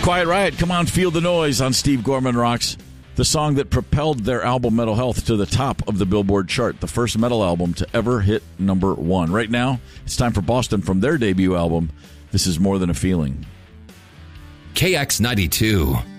Quiet Riot, come on, feel the noise on Steve Gorman Rocks. The song that propelled their album Metal Health to the top of the Billboard chart, the first metal album to ever hit number one. Right now, it's time for Boston from their debut album. This is More Than a Feeling. KX92.